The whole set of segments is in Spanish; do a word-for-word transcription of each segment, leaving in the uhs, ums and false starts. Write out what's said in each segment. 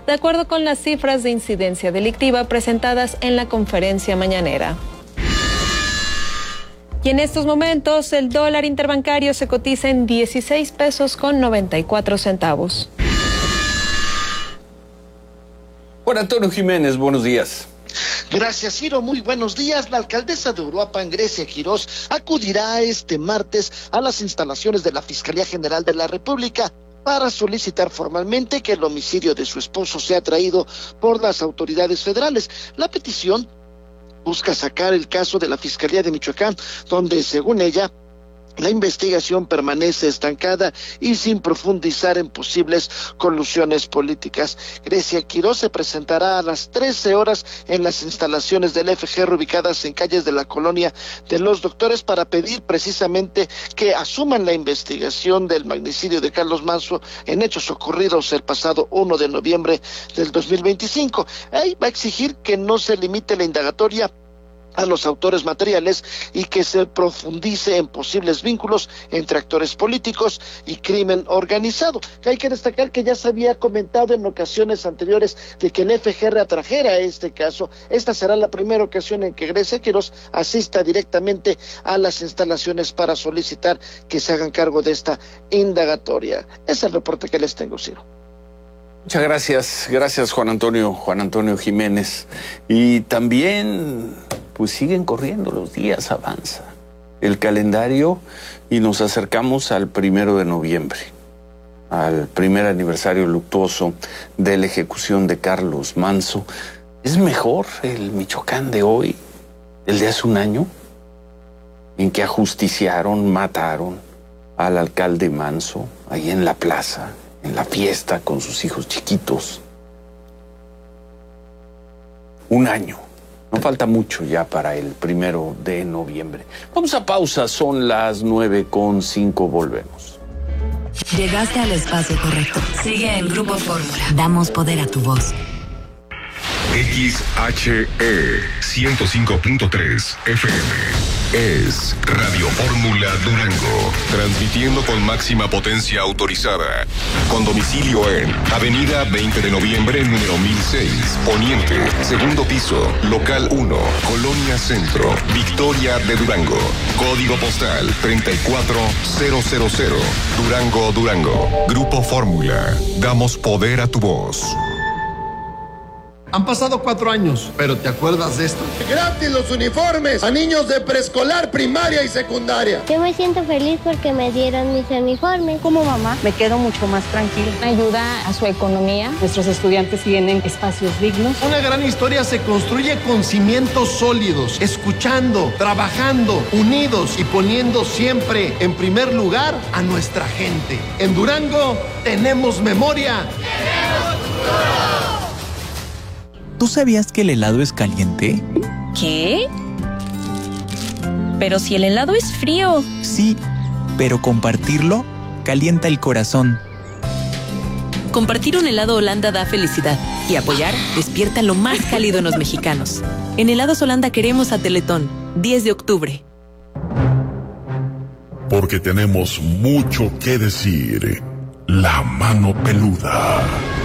de acuerdo con las cifras de incidencia delictiva presentadas en la conferencia mañanera. Y en estos momentos el dólar interbancario se cotiza en dieciséis pesos con noventa y cuatro centavos. Juan Antonio Jiménez, buenos días. Gracias, Ciro. Muy buenos días. La alcaldesa de Uruapan, Grecia Quirós, acudirá este martes a las instalaciones de la Fiscalía General de la República para solicitar formalmente que el homicidio de su esposo sea traído por las autoridades federales. La petición busca sacar el caso de la Fiscalía de Michoacán, donde, según ella, la investigación permanece estancada y sin profundizar en posibles colusiones políticas. Grecia Quirós se presentará a las trece horas en las instalaciones del F G R ubicadas en calles de la colonia de los Doctores para pedir precisamente que asuman la investigación del magnicidio de Carlos Manso en hechos ocurridos el pasado uno de noviembre del dos mil veinticinco. Ahí va a exigir que no se limite la indagatoria a los autores materiales y que se profundice en posibles vínculos entre actores políticos y crimen organizado. Hay que destacar que ya se había comentado en ocasiones anteriores de que el F G R atrajera este caso. Esta será la primera ocasión en que Grecia Quirós asista directamente a las instalaciones para solicitar que se hagan cargo de esta indagatoria. Ese es el reporte que les tengo, Ciro. Muchas gracias, gracias Juan Antonio, Juan Antonio Jiménez. Y también, pues siguen corriendo los días, avanza el calendario y nos acercamos al primero de noviembre, al primer aniversario luctuoso de la ejecución de Carlos Manso. ¿Es mejor el Michoacán de hoy, el de hace un año, en que ajusticiaron, mataron al alcalde Manso ahí en la plaza, en la fiesta con sus hijos chiquitos? Un año. No falta mucho ya para el primero de noviembre. Vamos a pausa, son las nueve con cinco, volvemos. Llegaste al espacio correcto. Sigue en Grupo Fórmula. Damos poder a tu voz. X H E ciento cinco punto tres F M es Radio Fórmula Durango, transmitiendo con máxima potencia autorizada, con domicilio en Avenida veinte de noviembre, número mil seis, Poniente, segundo piso, local uno, Colonia Centro, Victoria de Durango, código postal treinta y cuatro mil, Durango, Durango. Grupo Fórmula, damos poder a tu voz. Han pasado cuatro años, pero ¿te acuerdas de esto? Gratis los uniformes a niños de preescolar, primaria y secundaria. Yo me siento feliz porque me dieron mis uniformes. Como mamá, me quedo mucho más tranquila. Ayuda a su economía. Nuestros estudiantes tienen espacios dignos. Una gran historia se construye con cimientos sólidos, escuchando, trabajando, unidos y poniendo siempre en primer lugar a nuestra gente. En Durango tenemos memoria. ¡Tenemos futuro! ¿Tú sabías que el helado es caliente? ¿Qué? Pero si el helado es frío. Sí, pero compartirlo calienta el corazón. Compartir un helado Holanda da felicidad y apoyar despierta lo más cálido en los mexicanos. En Helados Holanda queremos a Teletón, diez de octubre. Porque tenemos mucho que decir. La mano peluda.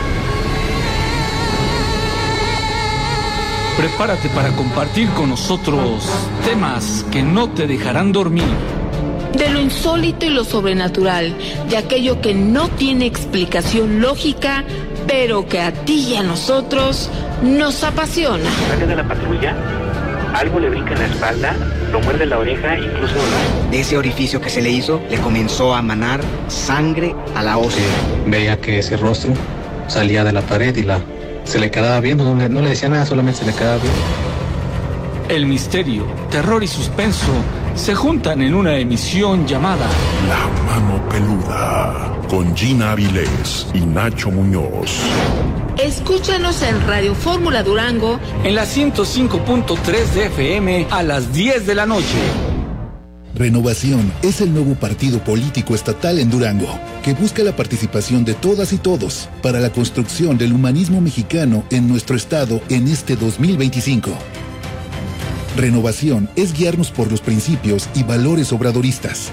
Prepárate para compartir con nosotros temas que no te dejarán dormir. De lo insólito y lo sobrenatural, de aquello que no tiene explicación lógica, pero que a ti y a nosotros nos apasiona. Sale de la patrulla, algo le brinca en la espalda, lo muerde la oreja, incluso... De ese orificio que se le hizo, le comenzó a manar sangre a la ósea. Veía que ese rostro salía de la pared y la... se le quedaba viendo, no le, no le decía nada, solamente se le quedaba viendo. El misterio, terror y suspenso se juntan en una emisión llamada La Mano Peluda, con Gina Avilés y Nacho Muñoz. Escúchanos en Radio Fórmula Durango, en la ciento cinco punto tres de F M a las diez de la noche. Renovación es el nuevo partido político estatal en Durango, que busca la participación de todas y todos para la construcción del humanismo mexicano en nuestro estado en este dos mil veinticinco. Renovación es guiarnos por los principios y valores obradoristas.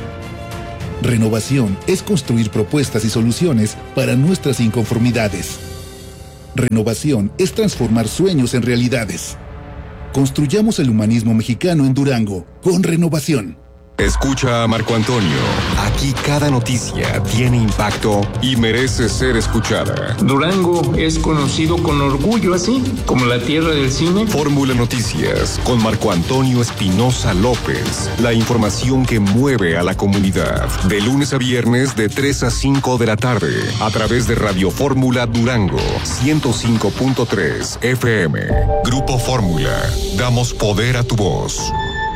Renovación es construir propuestas y soluciones para nuestras inconformidades. Renovación es transformar sueños en realidades. Construyamos el humanismo mexicano en Durango con Renovación. Escucha a Marco Antonio. Aquí cada noticia tiene impacto y merece ser escuchada. Durango es conocido con orgullo así, como la tierra del cine. Fórmula Noticias con Marco Antonio Espinosa López. La información que mueve a la comunidad. De lunes a viernes de tres a cinco de la tarde. A través de Radio Fórmula Durango. ciento cinco punto tres F M. Grupo Fórmula. Damos poder a tu voz.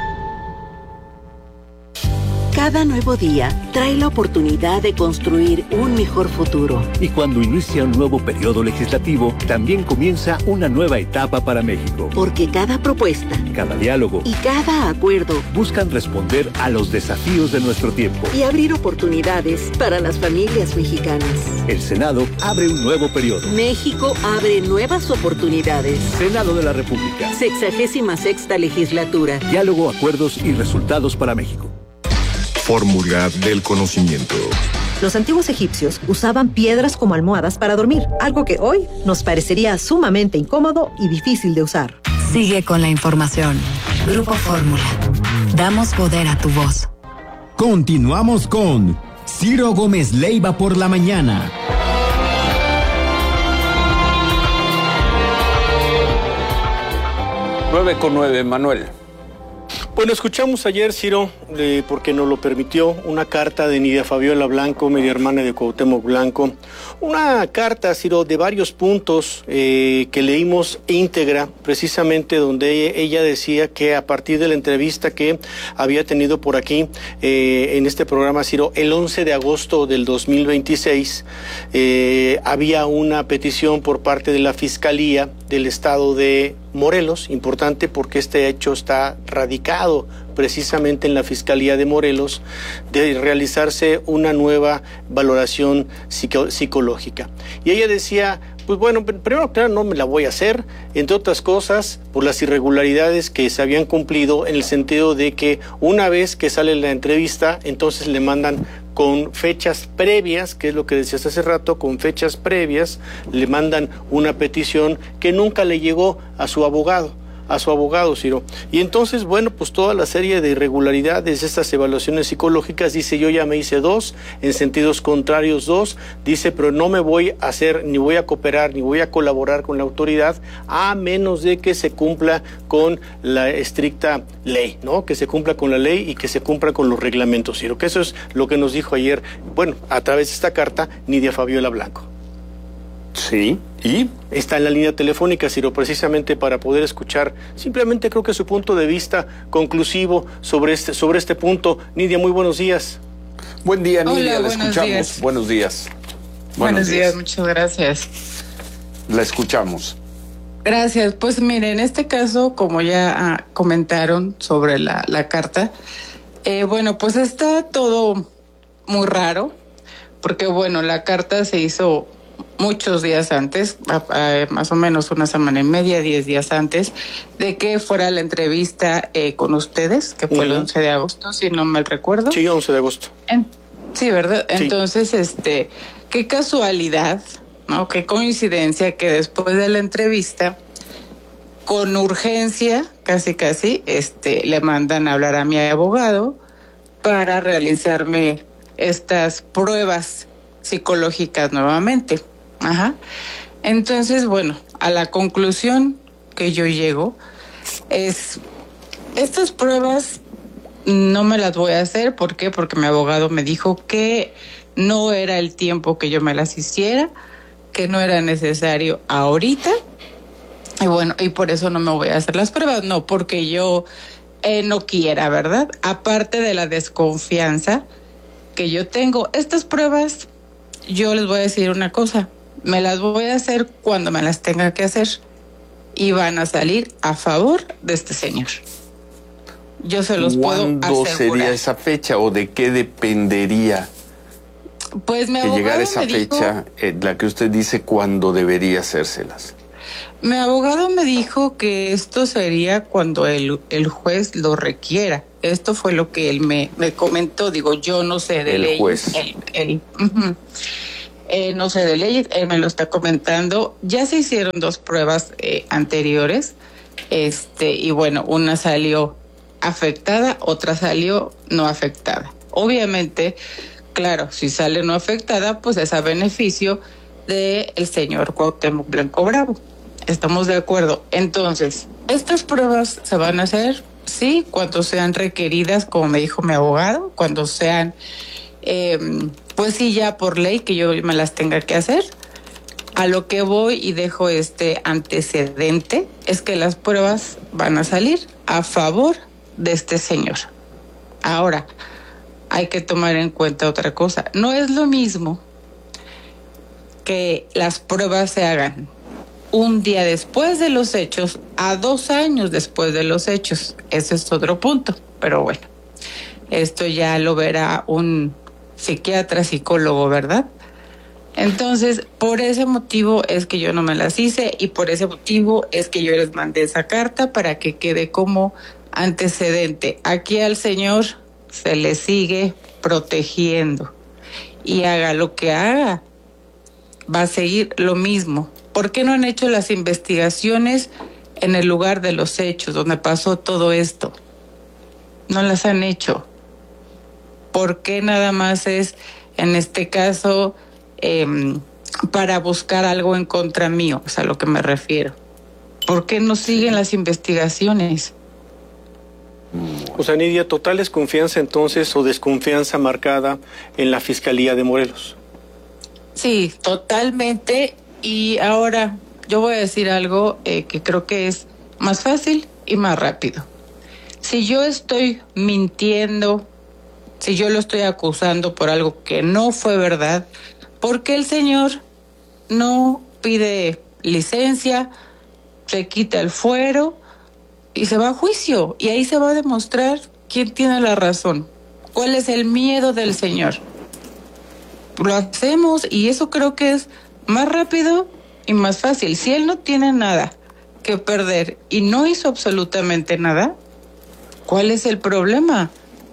Cada nuevo día trae la oportunidad de construir un mejor futuro. Y cuando inicia un nuevo periodo legislativo, también comienza una nueva etapa para México. Porque cada propuesta, cada diálogo y cada acuerdo buscan responder a los desafíos de nuestro tiempo y abrir oportunidades para las familias mexicanas. El Senado abre un nuevo periodo. México abre nuevas oportunidades. Senado de la República. Sexagésima sexta legislatura. Diálogo, acuerdos y resultados para México. Fórmula del conocimiento. Los antiguos egipcios usaban piedras como almohadas para dormir, algo que hoy nos parecería sumamente incómodo y difícil de usar. Sigue con la información. Grupo Fórmula. Damos poder a tu voz. Continuamos con Ciro Gómez Leiva por la mañana. nueve con nueve, Manuel. Bueno, escuchamos ayer, Ciro, eh, porque nos lo permitió, una carta de Nidia Fabiola Blanco, media hermana de Cuauhtémoc Blanco. Una carta, Ciro, de varios puntos eh, que leímos íntegra, precisamente donde ella decía que a partir de la entrevista que había tenido por aquí eh, en este programa, Ciro, el once de agosto del dos mil veintiséis, eh, había una petición por parte de la Fiscalía del Estado de Morelos, importante porque este hecho está radicado precisamente en la Fiscalía de Morelos, de realizarse una nueva valoración psico- psicológica. Y ella decía, pues bueno, primero que nada no me la voy a hacer, entre otras cosas, por las irregularidades que se habían cumplido, en el sentido de que una vez que sale la entrevista, entonces le mandan con fechas previas, que es lo que decías hace rato, con fechas previas, le mandan una petición que nunca le llegó a su abogado, a su abogado, Ciro. Y entonces, bueno, pues toda la serie de irregularidades, estas evaluaciones psicológicas, dice, yo ya me hice dos, en sentidos contrarios dos, dice, pero no me voy a hacer, ni voy a cooperar, ni voy a colaborar con la autoridad, a menos de que se cumpla con la estricta ley, ¿no? Que se cumpla con la ley y que se cumpla con los reglamentos, Ciro. Que eso es lo que nos dijo ayer, bueno, a través de esta carta, Nidia Fabiola Blanco. Sí, ¿y? Está en la línea telefónica, Ciro, precisamente para poder escuchar, simplemente creo que su punto de vista conclusivo sobre este, sobre este punto. Nidia, muy buenos días. Buen día, Nidia, Hola, la buenos escuchamos. Días. Buenos días. Buenos, Buenos días. días, muchas gracias. La escuchamos. Gracias. Pues mire, en este caso, como ya ah, comentaron sobre la, la carta, eh, bueno, pues está todo muy raro, porque bueno, la carta se hizo muchos días antes, a, a, más o menos una semana y media, diez días antes de que fuera la entrevista eh, con ustedes, que fue uh-huh. el once de agosto, si no mal recuerdo. Sí, once de agosto. En, sí, ¿verdad? Sí. Entonces, este, qué casualidad, ¿no? Qué coincidencia que después de la entrevista, con urgencia, casi casi, este, le mandan a hablar a mi abogado para realizarme estas pruebas psicológicas nuevamente. Ajá. Entonces, bueno, a la conclusión que yo llego es, estas pruebas no me las voy a hacer. ¿Por qué? Porque mi abogado me dijo que no era el tiempo que yo me las hiciera, que no era necesario ahorita. Y bueno, y por eso no me voy a hacer las pruebas. No porque yo eh, no quiera, ¿verdad? Aparte de la desconfianza que yo tengo. Estas pruebas, yo les voy a decir una cosa, me las voy a hacer cuando me las tenga que hacer y van a salir a favor de este señor. Yo se los puedo asegurar. ¿Cuándo sería esa fecha o de qué dependería pues mi que llegara esa me fecha, dijo, eh, la que usted dice cuándo debería hacérselas? Mi abogado me dijo que esto sería cuando el, el juez lo requiera. Esto fue lo que él me, me comentó. Digo, yo no sé de el ley. Juez. El juez. Uh-huh. eh, no sé de leyes, él me lo está comentando. Ya se hicieron dos pruebas eh, anteriores, este, y bueno, una salió afectada, otra salió no afectada. Obviamente, claro, si sale no afectada, pues es a beneficio del señor Cuauhtémoc Blanco Bravo. ¿Estamos de acuerdo? Entonces, estas pruebas se van a hacer, sí, cuando sean requeridas, como me dijo mi abogado, cuando sean, eh, pues sí, ya por ley que yo me las tenga que hacer. A lo que voy y dejo este antecedente es que las pruebas van a salir a favor de este señor. Ahora, hay que tomar en cuenta otra cosa. No es lo mismo que las pruebas se hagan un día después de los hechos a dos años después de los hechos. Ese es otro punto, pero bueno, esto ya lo verá un psiquiatra, psicólogo, ¿verdad? Entonces, por ese motivo es que yo no me las hice y por ese motivo es que yo les mandé esa carta para que quede como antecedente. Aquí al señor se le sigue protegiendo y haga lo que haga, va a seguir lo mismo. ¿Por qué no han hecho las investigaciones en el lugar de los hechos, donde pasó todo esto? No las han hecho. ¿Por qué nada más es, en este caso, eh, para buscar algo en contra mío? Es a lo que me refiero. ¿Por qué no siguen las investigaciones? O sea, Nidia, ¿total desconfianza entonces o desconfianza marcada en la Fiscalía de Morelos? Sí, totalmente. Y ahora yo voy a decir algo eh, que creo que es más fácil y más rápido. Si yo estoy mintiendo, si yo lo estoy acusando por algo que no fue verdad, ¿por qué el señor no pide licencia, se quita el fuero y se va a juicio? Y ahí se va a demostrar quién tiene la razón. ¿Cuál es el miedo del señor? Lo hacemos y eso creo que es más rápido y más fácil. Si él no tiene nada que perder y no hizo absolutamente nada, ¿cuál es el problema?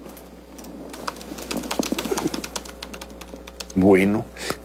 Bueno,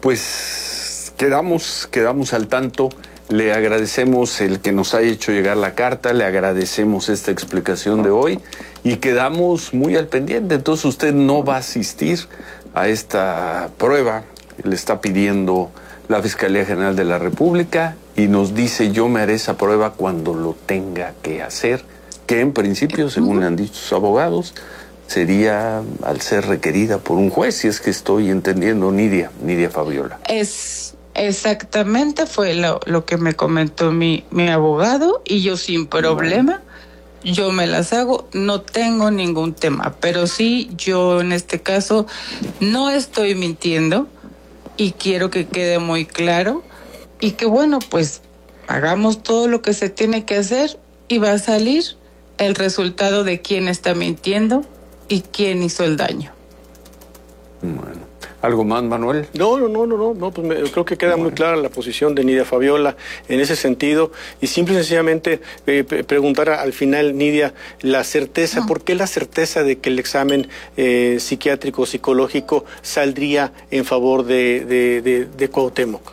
pues quedamos, quedamos al tanto. Le agradecemos el que nos haya hecho llegar la carta, le agradecemos esta explicación de hoy y quedamos muy al pendiente. Entonces usted no va a asistir a esta prueba, le está pidiendo la Fiscalía General de la República y nos dice: yo me haré esa prueba cuando lo tenga que hacer, que en principio, según le han dicho sus abogados, sería al ser requerida por un juez, si es que estoy entendiendo, Nidia, Nidia Fabiola. Es exactamente, fue lo, lo que me comentó mi, mi abogado y yo sin problema, yo me las hago, no tengo ningún tema, pero sí, yo en este caso no estoy mintiendo. Y quiero que quede muy claro y que bueno, pues hagamos todo lo que se tiene que hacer y va a salir el resultado de quién está mintiendo y quién hizo el daño. Bueno, ¿algo más, Manuel? No, no, no, no, no, no pues me, creo que queda bueno. muy clara la posición de Nidia Fabiola en ese sentido y simple y sencillamente eh, preguntar al final, Nidia, la certeza, no. ¿por qué la certeza de que el examen eh, psiquiátrico, psicológico saldría en favor de, de, de, de Cuauhtémoc?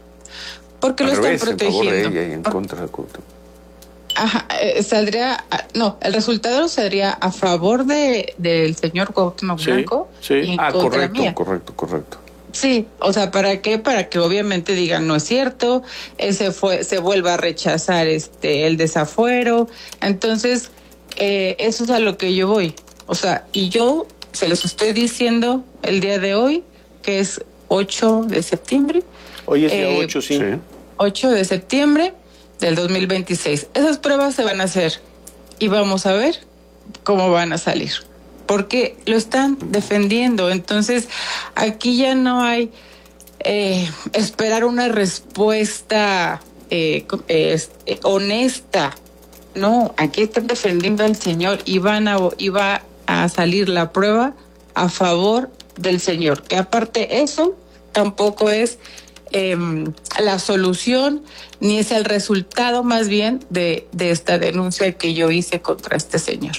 Porque lo están protegiendo. En favor de ella y en contra de Cuauhtémoc. Ajá, eh, saldría, no, el resultado sería a favor de del señor Cuauhtémoc sí, Blanco sí. y en ah, contra correcto, mía. correcto, correcto. Sí, o sea, ¿para qué? Para que obviamente digan no es cierto, ese fue, se vuelva a rechazar este el desafuero. Entonces, eh, eso es a lo que yo voy. O sea, y yo se los estoy diciendo el día de hoy, que es ocho de septiembre. Hoy es día eh, ocho, sí. ocho de septiembre del dos mil veintiséis. Esas pruebas se van a hacer y vamos a ver cómo van a salir, porque lo están defendiendo. Entonces, aquí ya no hay eh, esperar una respuesta eh, eh, honesta. No, aquí están defendiendo al señor y van a, y va a salir la prueba a favor del señor, que aparte eso tampoco es Eh, la solución ni es el resultado más bien de, de esta denuncia que yo hice contra este señor.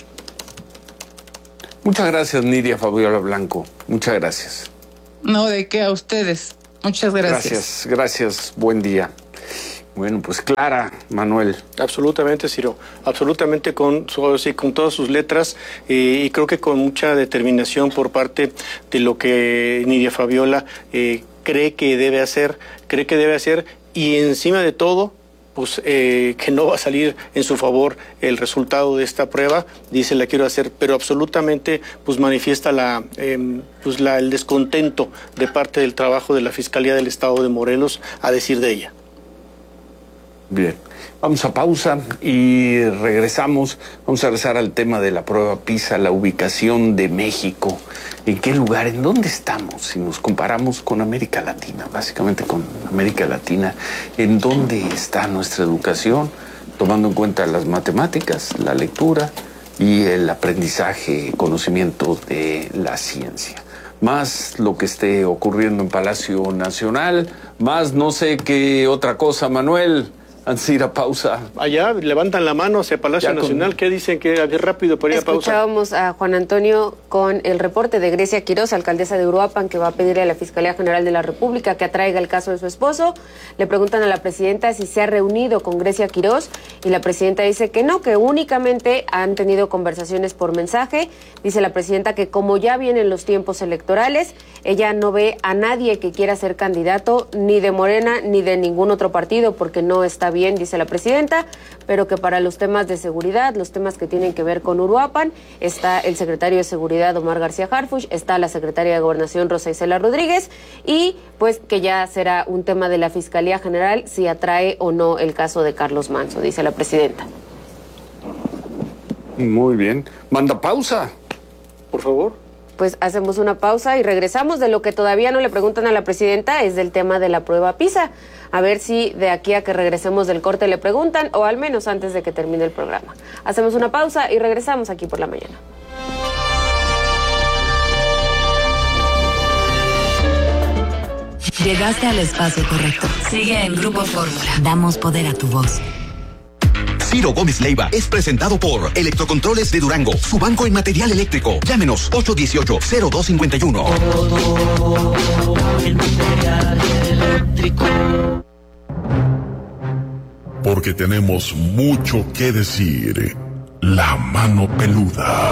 Muchas gracias, Nidia Fabiola Blanco. Muchas gracias. No, de qué, a ustedes. Muchas gracias. Gracias, gracias. Buen día. Bueno, pues clara, Manuel. Absolutamente, Ciro. Absolutamente con, sí, con todas sus letras eh, y creo que con mucha determinación por parte de lo que Nidia Fabiola eh, cree que debe hacer, cree que debe hacer y encima de todo, pues eh, que no va a salir en su favor el resultado de esta prueba, dice la quiero hacer, pero absolutamente pues manifiesta la, eh, pues la, el descontento de parte del trabajo de la Fiscalía del Estado de Morelos, a decir de ella. Bien, vamos a pausa y regresamos. Vamos a regresar al tema de la prueba PISA, la ubicación de México. ¿En qué lugar? ¿En dónde estamos? Si nos comparamos con América Latina, básicamente con América Latina, ¿en dónde está nuestra educación? Tomando en cuenta las matemáticas, la lectura y el aprendizaje, conocimiento de la ciencia. Más lo que esté ocurriendo en Palacio Nacional, más no sé qué otra cosa, Manuel. Antes de ir a pausa. Allá levantan la mano hacia Palacio Nacional. ¿Qué dicen? Que había rápido para ir a pausa. Escuchábamos a Juan Antonio con el reporte de Grecia Quiroz, alcaldesa de Uruapan, que va a pedirle a la Fiscalía General de la República que atraiga el caso de su esposo. Le preguntan a la presidenta si se ha reunido con Grecia Quiroz y la presidenta dice que no, que únicamente han tenido conversaciones por mensaje. Dice la presidenta que como ya vienen los tiempos electorales, ella no ve a nadie que quiera ser candidato ni de Morena ni de ningún otro partido porque no está bien, dice la presidenta, pero que para los temas de seguridad, los temas que tienen que ver con Uruapan, está el secretario de Seguridad Omar García Harfuch, está la secretaria de Gobernación Rosa Isela Rodríguez y pues que ya será un tema de la Fiscalía General si atrae o no el caso de Carlos Manzo, dice la presidenta. Muy bien. Manda pausa, por favor. Pues hacemos una pausa y regresamos. De lo que todavía no le preguntan a la presidenta es del tema de la prueba PISA. A ver si de aquí a que regresemos del corte le preguntan, o al menos antes de que termine el programa. Hacemos una pausa y regresamos aquí por la mañana. Llegaste al espacio correcto. Sigue en Grupo Fórmula. Damos poder a tu voz. Ciro Gómez Leiva es presentado por Electrocontroles de Durango, su banco en material eléctrico. Llámenos ocho uno ocho, cero dos cinco uno. El material eléctrico. Porque tenemos mucho que decir. La mano peluda.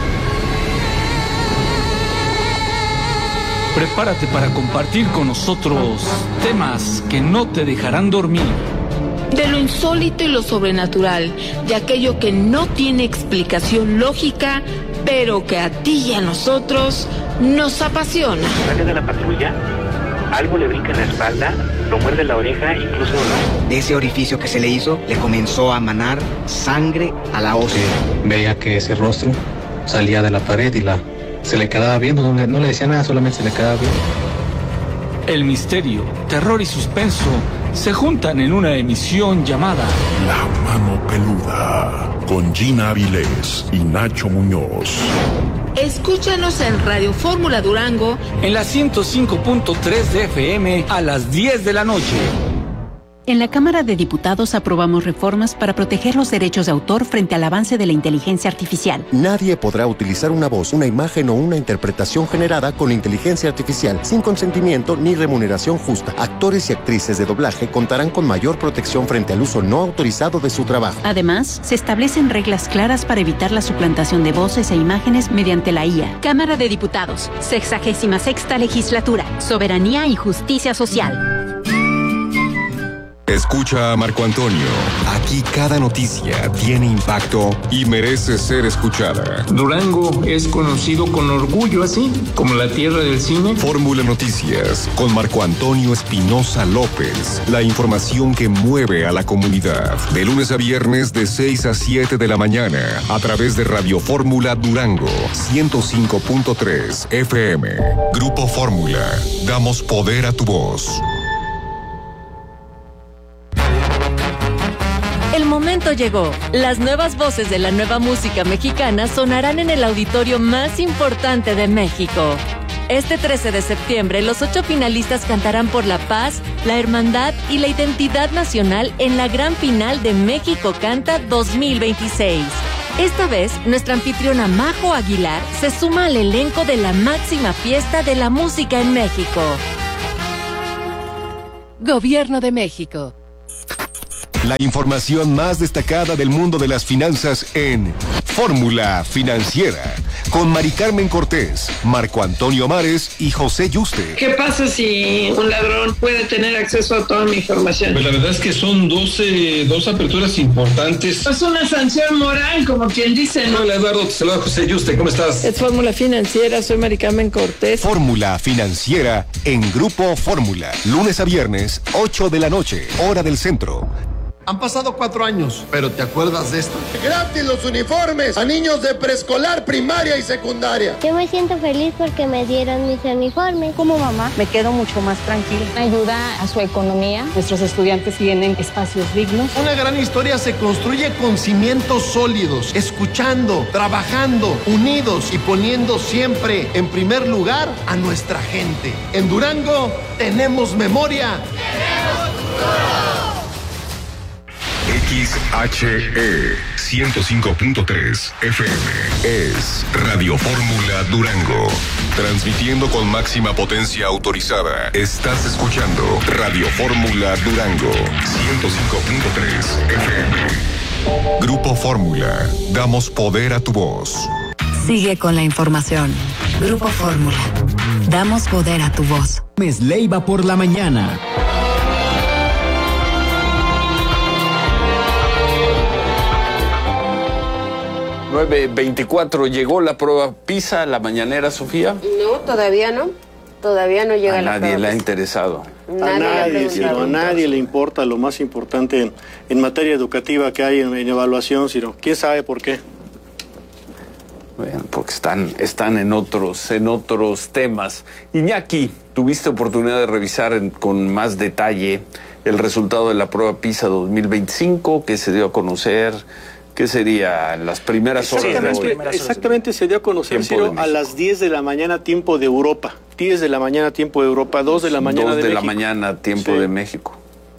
Prepárate para compartir con nosotros temas que no te dejarán dormir. De lo insólito y lo sobrenatural, de aquello que no tiene explicación lógica, pero que a ti y a nosotros nos apasiona. Sale de la patrulla, algo le brinca en la espalda, lo muerde la oreja, incluso... De ese orificio que se le hizo, le comenzó a manar sangre a la ósea. Veía que ese rostro salía de la pared y la se le quedaba viendo, no le, no le decía nada, solamente se le quedaba viendo. El misterio, terror y suspenso se juntan en una emisión llamada La Mano Peluda, con Gina Avilés y Nacho Muñoz. Escúchanos en Radio Fórmula Durango en la ciento cinco punto tres de F M a las diez de la noche. En la Cámara de Diputados aprobamos reformas para proteger los derechos de autor frente al avance de la inteligencia artificial. Nadie podrá utilizar una voz, una imagen o una interpretación generada con inteligencia artificial sin consentimiento ni remuneración justa. Actores y actrices de doblaje contarán con mayor protección frente al uso no autorizado de su trabajo. Además, se establecen reglas claras para evitar la suplantación de voces e imágenes mediante la I A. Cámara de Diputados, sexagésima sexta legislatura, soberanía y justicia social. Escucha a Marco Antonio. Aquí cada noticia tiene impacto y merece ser escuchada. Durango es conocido con orgullo así, como la tierra del cine. Fórmula Noticias con Marco Antonio Espinosa López. La información que mueve a la comunidad. De lunes a viernes de seis a siete de la mañana a través de Radio Fórmula Durango ciento cinco punto tres F M. Grupo Fórmula. Damos poder a tu voz. El momento llegó. Las nuevas voces de la nueva música mexicana sonarán en el auditorio más importante de México. Este trece de septiembre, los ocho finalistas cantarán por la paz, la hermandad y la identidad nacional en la gran final de México Canta dos mil veintiséis. Esta vez, nuestra anfitriona Majo Aguilar se suma al elenco de la máxima fiesta de la música en México. Gobierno de México. La información más destacada del mundo de las finanzas en Fórmula Financiera, con Mari Carmen Cortés, Marco Antonio Mares y José Yuste. ¿Qué pasa si un ladrón puede tener acceso a toda mi información? Pues la verdad es que son dos, eh, dos aperturas importantes. Es una sanción moral, como quien dice, ¿no? Hola Eduardo, te saluda José Yuste, ¿cómo estás? Es Fórmula Financiera, soy Mari Carmen Cortés. Fórmula Financiera en Grupo Fórmula, lunes a viernes, ocho de la noche, hora del centro. Han pasado cuatro años, pero ¿te acuerdas de esto? Gratis los uniformes a niños de preescolar, primaria y secundaria. Yo me siento feliz porque me dieron mis uniformes. Como mamá, me quedo mucho más tranquila. Ayuda a su economía. Nuestros estudiantes tienen espacios dignos. Una gran historia se construye con cimientos sólidos, escuchando, trabajando, unidos y poniendo siempre en primer lugar a nuestra gente. En Durango tenemos memoria. ¡Tenemos futuro! X H E ciento cinco punto tres F M es Radio Fórmula Durango. Transmitiendo con máxima potencia autorizada. Estás escuchando Radio Fórmula Durango ciento cinco punto tres F M. Grupo Fórmula. Damos poder a tu voz. Sigue con la información. Grupo Fórmula. Damos poder a tu voz. Gómez Leiva por la mañana. nueve veinticuatro, ¿llegó la prueba PISA, la mañanera, Sofía? No, todavía no. Todavía no llega a la prueba. A nadie le ha interesado. Nadie a nadie, Ciro, a nadie le importa lo más importante en, en materia educativa que hay en, en evaluación, Ciro. ¿Quién sabe por qué? Bueno, porque están, están en otros, en otros temas. Iñaki, tuviste oportunidad de revisar en, con más detalle el resultado de la prueba PISA dos mil veinticinco, que se dio a conocer. ¿Qué sería? Las primeras horas de hoy. Exactamente, se dio a conocer, Ciro, a las diez de la mañana, tiempo de Europa. diez de la mañana, tiempo de Europa, dos de la mañana de México. dos de la mañana, tiempo sí. de México.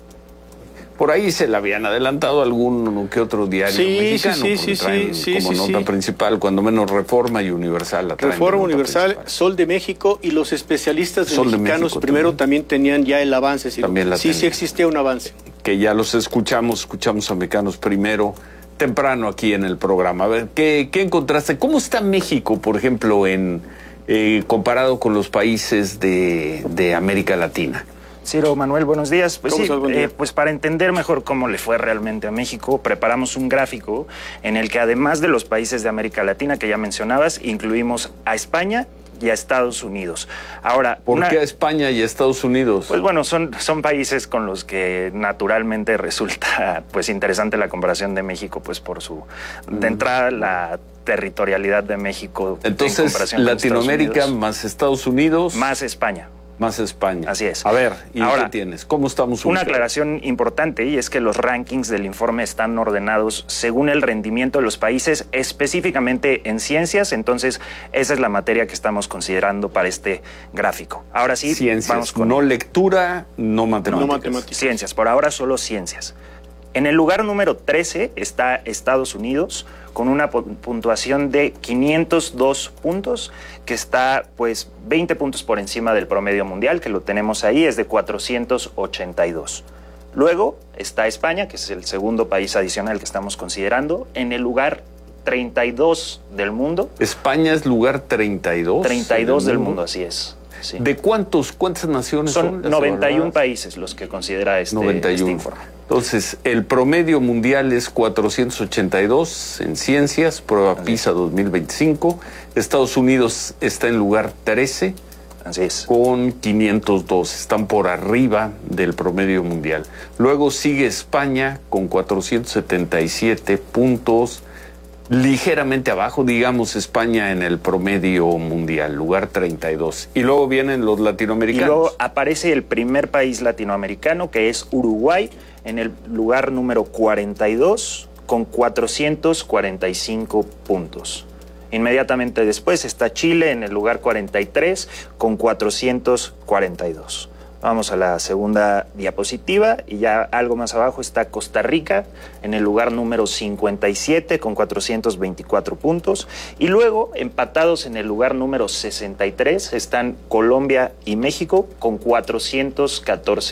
Por ahí se le habían adelantado algún que otro diario sí, mexicano. Sí, sí, sí, sí, como sí, nota sí. principal, cuando menos Reforma y Universal. La Reforma, Universal, principal. Sol de México y los especialistas de mexicanos de México primero también. también tenían ya el avance. Ciro. También la sí, tenían. sí existía un avance. Que ya los escuchamos, escuchamos a Mexicanos primero. Temprano aquí en el programa. A ver, ¿qué, qué encontraste? ¿Cómo está México, por ejemplo, en eh, comparado con los países de, de América Latina? Ciro, Manuel, buenos días. Pues sí, día? eh, pues para entender mejor cómo le fue realmente a México, preparamos un gráfico en el que además de los países de América Latina que ya mencionabas, incluimos a España y a Estados Unidos. Ahora, ¿por una, qué a España y a Estados Unidos? Pues bueno, son, son países con los que naturalmente resulta pues interesante la comparación de México, pues por su de entrada la territorialidad de México. Entonces, en comparación Latinoamérica Estados más Estados Unidos más España. Más España. Así es. A ver, ¿y ahora qué tienes? ¿Cómo estamos ubicados? Una ubicados? aclaración importante, y es que los rankings del informe están ordenados según el rendimiento de los países, específicamente en ciencias. Entonces, esa es la materia que estamos considerando para este gráfico. Ahora sí, ciencias, vamos con... no lectura, no matemáticas. No matemáticas. Ciencias, por ahora solo ciencias. En el lugar número trece está Estados Unidos, con una puntuación de quinientos dos puntos, que está pues veinte puntos por encima del promedio mundial, que lo tenemos ahí, es de cuatrocientos ochenta y dos. Luego está España, que es el segundo país adicional que estamos considerando, en el lugar treinta y dos del mundo. España es lugar treinta y dos. treinta y dos del mundo, mundo así es. Sí. ¿De cuántos, cuántas naciones son? Son noventa y uno países los que considera este, noventa y uno. Este informe. Entonces, el promedio mundial es cuatrocientos ochenta y dos en ciencias, prueba Así PISA es. dos mil veinticinco. Estados Unidos está en lugar trece. Así es. Con quinientos dos, están por arriba del promedio mundial. Luego sigue España con cuatrocientos setenta y siete puntos, ligeramente abajo, digamos, España en el promedio mundial, lugar treinta y dos. Y luego vienen los latinoamericanos. Y luego aparece el primer país latinoamericano, que es Uruguay, en el lugar número cuarenta y dos, con cuatrocientos cuarenta y cinco puntos. Inmediatamente después está Chile en el lugar cuarenta y tres, con cuatrocientos cuarenta y dos. Vamos a la segunda diapositiva y ya algo más abajo está Costa Rica en el lugar número cincuenta y siete con cuatrocientos veinticuatro puntos, y luego empatados en el lugar número sesenta y tres están Colombia y México con cuatrocientos catorce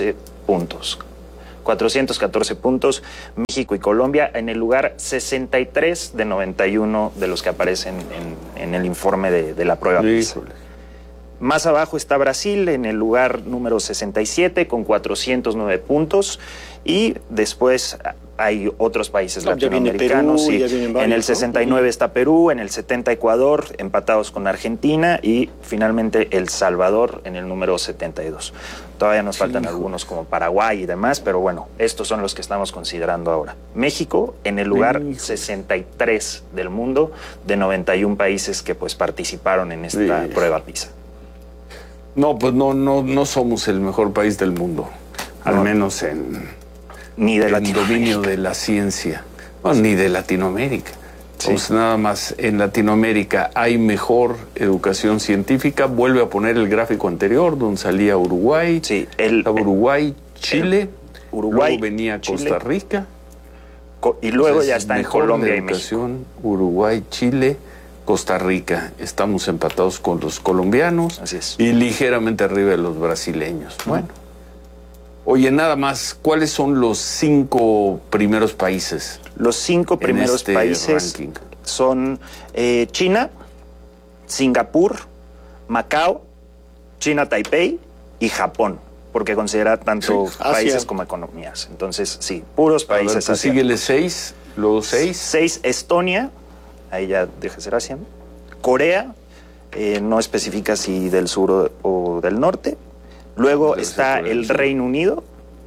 puntos. cuatrocientos catorce puntos, México y Colombia en el lugar sesenta y tres de noventa y uno de los que aparecen en, en el informe de, de la prueba PISA. Más abajo está Brasil en el lugar número sesenta y siete con cuatrocientos nueve puntos y después hay otros países ya latinoamericanos. Perú, y ya vienen varios, en el ¿no? sesenta y nueve está Perú, en el setenta Ecuador, empatados con Argentina y finalmente El Salvador en el número setenta y dos. Todavía nos faltan sí, algunos como Paraguay y demás, pero bueno, estos son los que estamos considerando ahora. México en el lugar sí, sesenta y tres del mundo de noventa y un países que pues participaron en esta sí. prueba PISA. No, pues no, no, no somos el mejor país del mundo, al no. menos en, ni de en dominio de la ciencia, no, sí. ni de Latinoamérica. Sí. Pues nada más, en Latinoamérica hay mejor educación científica. Vuelve a poner el gráfico anterior, donde salía Uruguay, sí, el, Uruguay, Chile, el, Uruguay, luego venía Costa Rica. Co y luego Entonces, ya está en Colombia y México. Uruguay, Chile, Costa Rica. Estamos empatados con los colombianos. Así es. Y ligeramente arriba de los brasileños. Bueno. Oye, nada más, ¿cuáles son los cinco primeros países? Los cinco primeros este países ranking? son eh, China, Singapur, Macao, China Taipei y Japón, porque considera tanto sí, países como economías. Entonces, sí, puros países. A ver, pues síguele seis, luego seis. Seis, Estonia, ahí ya deja de ser Asia. Corea, eh, no especifica si del sur o, o del norte. Luego Entonces, está el Reino Unido,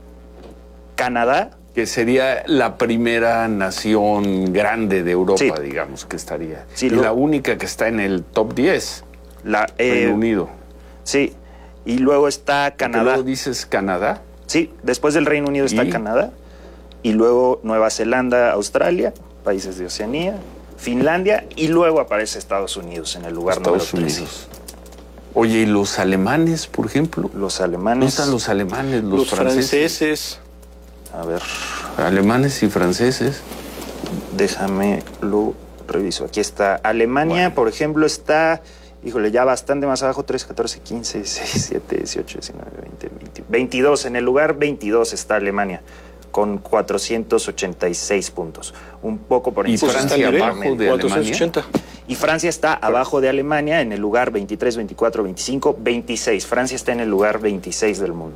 Canadá. Que sería la primera nación grande de Europa, sí. digamos, que estaría. Sí, y lo... la única que está en el top diez, la, eh, Reino Unido. Sí, y luego está Canadá. Luego dices Canadá. Sí, después del Reino Unido está ¿Y? Canadá. Y luego Nueva Zelanda, Australia, países de Oceanía, Finlandia, y luego aparece Estados Unidos en el lugar Estados número Unidos. Oye, ¿y los alemanes, por ejemplo? Los alemanes. ¿No están los alemanes, los, los franceses? franceses? A ver. Alemanes y franceses. Déjame lo reviso. Aquí está. Alemania, bueno. por ejemplo, está, híjole, ya bastante más abajo, tres, catorce, quince, dieciséis, diecisiete, dieciocho, diecinueve, veinte, veinte, veintidós. En el lugar veintidós está Alemania, con cuatrocientos ochenta y seis puntos. Un poco por encima. ¿Y Francia abajo de Alemania? Y Francia está abajo de Alemania en el lugar veintitrés, veinticuatro, veinticinco, veintiséis. Francia está en el lugar veintiséis del mundo.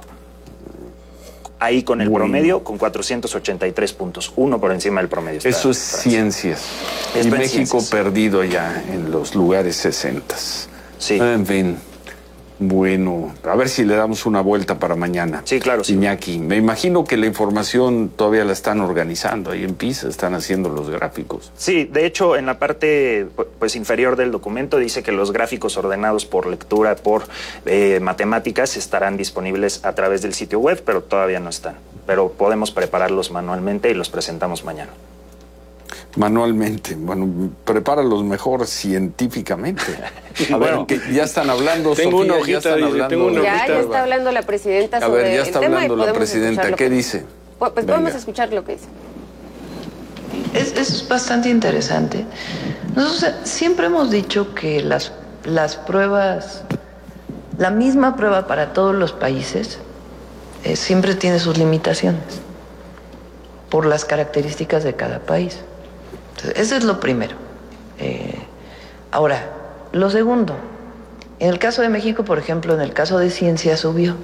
Ahí con el bueno. promedio, con cuatrocientos ochenta y tres puntos. Uno por encima del promedio. Está Eso es Francia. ciencias. Es y México ciencias. perdido ya en los lugares sesentas. Sí. En fin. Bueno, a ver si le damos una vuelta para mañana. Sí, claro. Sí. Iñaki, me imagino que la información todavía la están organizando. Ahí en PISA están haciendo los gráficos. Sí, de hecho, en la parte pues inferior del documento dice que los gráficos ordenados por lectura, por eh, matemáticas, estarán disponibles a través del sitio web, pero todavía no están. Pero podemos prepararlos manualmente y los presentamos mañana. Manualmente, bueno, prepáralos mejor científicamente. A Bueno, ver, que ya están hablando, tengo Sofía, una hojita, ya están dice, hablando. tengo una ya, hojita. ya está hablando la presidenta sobre A ver, ya está el tema hablando y la podemos presidenta. escuchar lo ¿Qué que dice? Pues, pues Venga. vamos a escuchar lo que dice. Es, es bastante interesante. Nosotros siempre hemos dicho que las, las pruebas, la misma prueba para todos los países, eh, siempre tiene sus limitaciones por las características de cada país. Entonces, eso es lo primero. Eh, ahora, lo segundo, en el caso de México, por ejemplo, en el caso de ciencia subió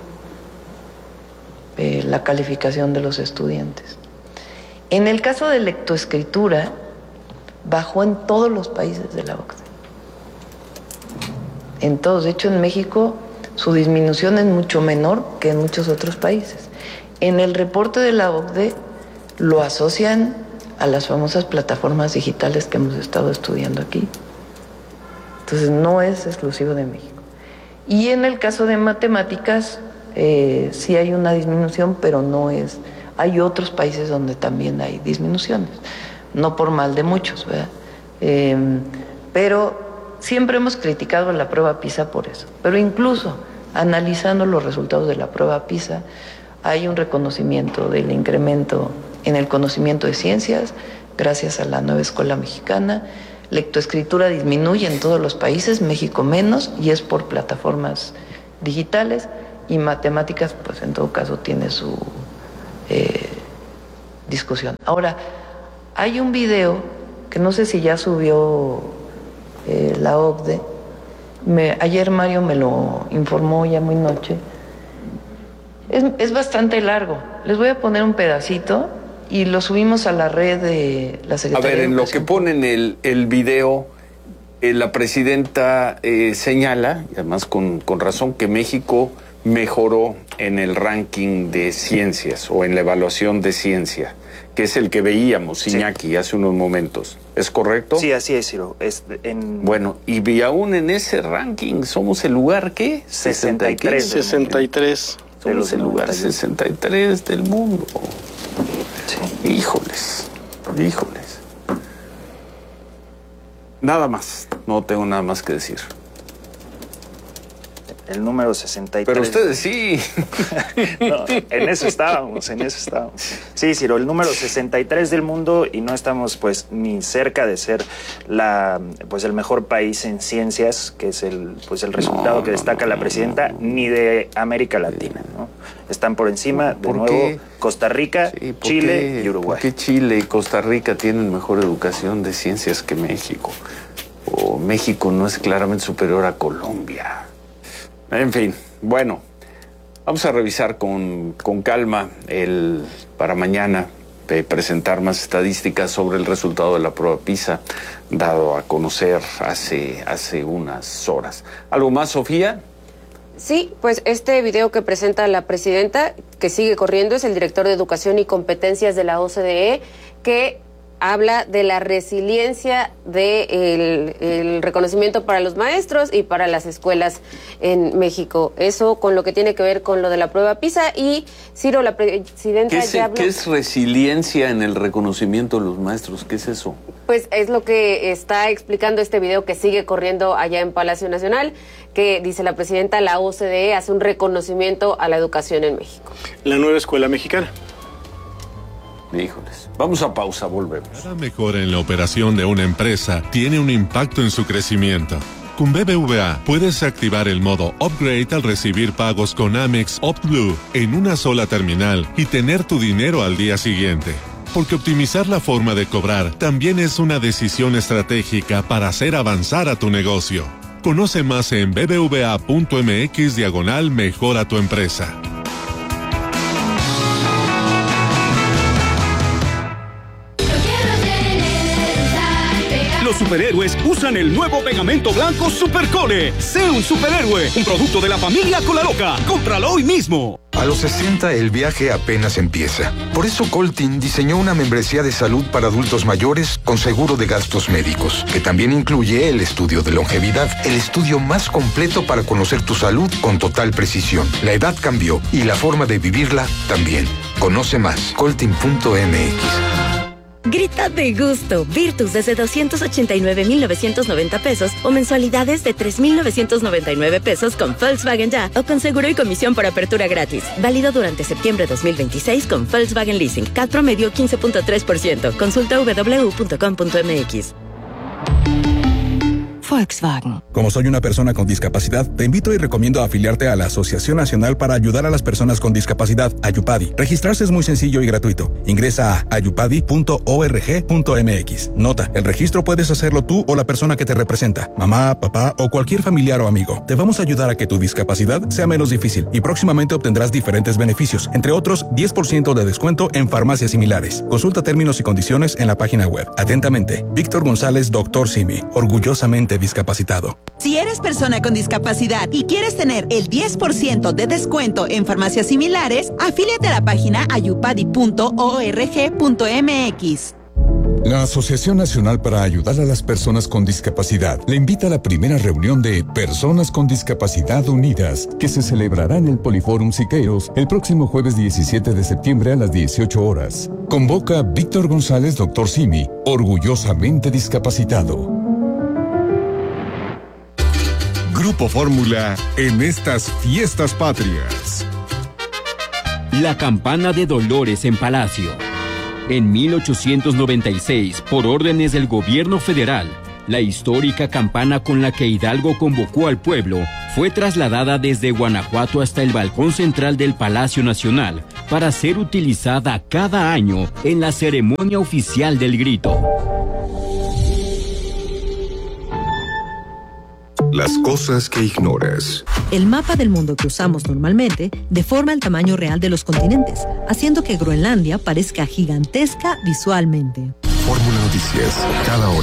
eh, la calificación de los estudiantes. En el caso de lectoescritura, bajó en todos los países de la O C D E. En todos. De hecho, en México, su disminución es mucho menor que en muchos otros países. En el reporte de la O C D E, lo asocian a las famosas plataformas digitales que hemos estado estudiando aquí. Entonces, no es exclusivo de México. Y en el caso de matemáticas, eh, sí hay una disminución, pero no es... Hay otros países donde también hay disminuciones, no por mal de muchos, ¿verdad? Eh, pero siempre hemos criticado la prueba PISA por eso. Pero incluso analizando los resultados de la prueba PISA, hay un reconocimiento del incremento en el conocimiento de ciencias gracias a la nueva escuela mexicana. Lectoescritura disminuye en todos los países, México menos, y es por plataformas digitales. y matemáticas, pues en todo caso tiene su eh, discusión. Ahora, hay un video que no sé si ya subió eh, la O C D E. Me, ayer Mario me lo informó ya muy noche. Es, es bastante largo. Les voy a poner un pedacito y lo subimos a la red de la Secretaría. A ver, en de lo que ponen el, el video, eh, la presidenta eh, señala, y además con, con razón, que México mejoró en el ranking de ciencias o en la evaluación de ciencia, que es el que veíamos, Iñaki, sí, hace unos momentos. ¿Es correcto? Sí, así es, Ciro. Es en... Bueno, y aún en ese ranking somos el lugar, ¿qué? sesenta y tres. sesenta y tres. Somos el lugar sesenta y tres del mundo. Sí. Híjoles, híjoles. Nada más, no tengo nada más que decir. El número sesenta y tres. Pero ustedes sí. No, en eso estábamos, en eso estábamos. Sí, Ciro, el número sesenta y tres del mundo, y no estamos pues ni cerca de ser la pues el mejor país en ciencias, que es el pues el resultado no, que destaca no, no, la presidenta, no, no. ni de América Latina, ¿no? Están por encima, de nuevo, qué? Costa Rica, sí, Chile qué? y Uruguay. ¿Por qué Chile y Costa Rica tienen mejor educación de ciencias que México? O México no es claramente superior a Colombia. En fin, bueno, vamos a revisar con, con calma el para mañana de presentar más estadísticas sobre el resultado de la prueba PISA, dado a conocer hace, hace unas horas. ¿Algo más, Sofía? Sí, pues este video que presenta la presidenta, que sigue corriendo, es el director de Educación y Competencias de la O C D E, que habla de la resiliencia del de reconocimiento para los maestros y para las escuelas en México. Eso con lo que tiene que ver con lo de la prueba PISA. Y Ciro, la presidenta ¿Qué es, ya habló... ¿Qué es resiliencia en el reconocimiento de los maestros? ¿Qué es eso? Pues es lo que está explicando este video que sigue corriendo allá en Palacio Nacional, que dice la presidenta, la O C D E hace un reconocimiento a la educación en México. La nueva escuela mexicana. Híjoles. Vamos a pausa, volvemos. Cada mejora en la operación de una empresa tiene un impacto en su crecimiento. Con B B V A puedes activar el modo Upgrade al recibir pagos con Amex OptBlue en una sola terminal y tener tu dinero al día siguiente. Porque optimizar la forma de cobrar también es una decisión estratégica para hacer avanzar a tu negocio. Conoce más en bbva.mx diagonal mejora tu empresa. Los superhéroes usan el nuevo pegamento blanco Supercole. Sé un superhéroe, un producto de la familia Colaloca. Cómpralo hoy mismo. A los sesenta el viaje apenas empieza. Por eso Coltin diseñó una membresía de salud para adultos mayores con seguro de gastos médicos, que también incluye el estudio de longevidad, el estudio más completo para conocer tu salud con total precisión. La edad cambió y la forma de vivirla también. Conoce más, coltin punto m x. Grita de gusto. Virtus desde doscientos ochenta y nueve mil novecientos noventa pesos o mensualidades de tres mil novecientos noventa y nueve pesos con Volkswagen Ya o con seguro y comisión por apertura gratis. Válido durante septiembre dos mil veintiséis con Volkswagen Leasing. C A T promedio quince punto tres por ciento. Consulta w w w punto com punto m x. Volkswagen. Como soy una persona con discapacidad, te invito y recomiendo afiliarte a la Asociación Nacional para Ayudar a las Personas con Discapacidad, Ayupadi. Registrarse es muy sencillo y gratuito. Ingresa a ayupadi punto org punto m x. Nota, el registro puedes hacerlo tú o la persona que te representa, mamá, papá o cualquier familiar o amigo. Te vamos a ayudar a que tu discapacidad sea menos difícil y próximamente obtendrás diferentes beneficios, entre otros diez por ciento de descuento en farmacias similares. Consulta términos y condiciones en la página web. Atentamente, Víctor González, doctor Simi, orgullosamente discapacitado. Si eres persona con discapacidad y quieres tener el diez por ciento de descuento en farmacias similares, afíliate a la página ayupadi punto org punto m x. La Asociación Nacional para Ayudar a las Personas con Discapacidad le invita a la primera reunión de Personas con Discapacidad Unidas, que se celebrará en el Poliforum Siqueiros el próximo jueves diecisiete de septiembre a las dieciocho horas. Convoca Víctor González, doctor Simi, orgullosamente discapacitado. Grupo Fórmula en estas fiestas patrias. La campana de Dolores en Palacio. En mil ochocientos noventa y seis, por órdenes del gobierno federal, La histórica campana con la que Hidalgo convocó al pueblo fue trasladada desde Guanajuato hasta el balcón central del Palacio Nacional para ser utilizada cada año en la ceremonia oficial del grito. Las cosas que ignoras. El mapa del mundo que usamos normalmente deforma el tamaño real de los continentes, haciendo que Groenlandia parezca gigantesca visualmente. Fórmula Noticias, cada hora.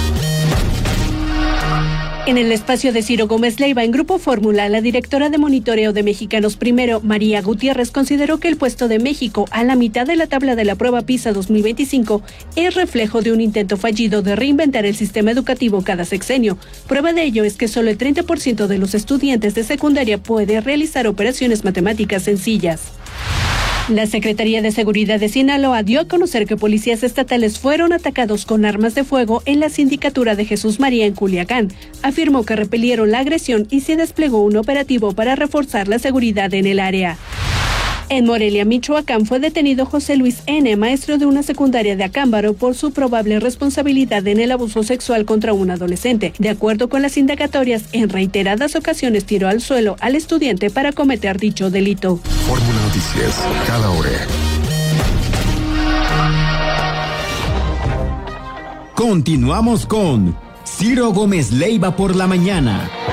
En el espacio de Ciro Gómez Leiva en Grupo Fórmula, la directora de monitoreo de Mexicanos Primero, María Gutiérrez, consideró que el puesto de México a la mitad de la tabla de la prueba PISA dos mil veinticinco es reflejo de un intento fallido de reinventar el sistema educativo cada sexenio. Prueba de ello es que solo el treinta por ciento de los estudiantes de secundaria puede realizar operaciones matemáticas sencillas. La Secretaría de Seguridad de Sinaloa dio a conocer que policías estatales fueron atacados con armas de fuego en la sindicatura de Jesús María en Culiacán. Afirmó que repelieron la agresión y se desplegó un operativo para reforzar la seguridad en el área. En Morelia, Michoacán, fue detenido José Luis N., maestro de una secundaria de Acámbaro, por su probable responsabilidad en el abuso sexual contra un adolescente. De acuerdo con las indagatorias, en reiteradas ocasiones tiró al suelo al estudiante para cometer dicho delito. Fórmula Noticias, cada hora. Continuamos con Ciro Gómez Leiva por la mañana.